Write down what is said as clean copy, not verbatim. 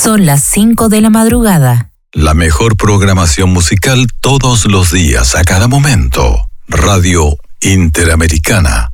Son las 5 de la madrugada. La mejor programación musical todos los días, a cada momento. Radio Interamericana.